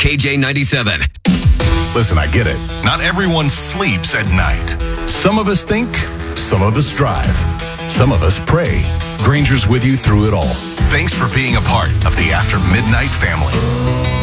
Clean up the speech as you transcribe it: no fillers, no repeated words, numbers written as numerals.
KJ97. Listen, I get it. Not everyone sleeps at night. Some of us think, some of us strive, some of us pray. Granger's with you through it all. Thanks for being a part of the After Midnight family.